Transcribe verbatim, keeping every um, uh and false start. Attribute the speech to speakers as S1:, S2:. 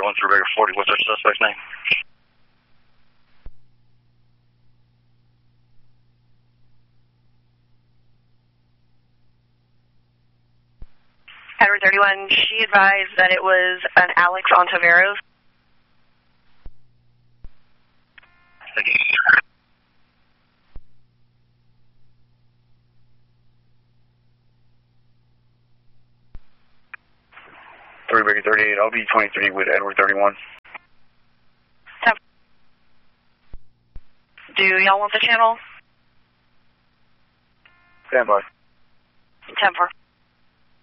S1: thirty-one through Rebecca forty. What's our suspect's name?
S2: Edward thirty-one, she advised that it was an Alex Ontiveros.
S1: Thank you. three Rebecca thirty-eight, I'll be twenty-three with Edward thirty-one.
S2: Do y'all want the channel?
S1: Stand by.
S2: ten four.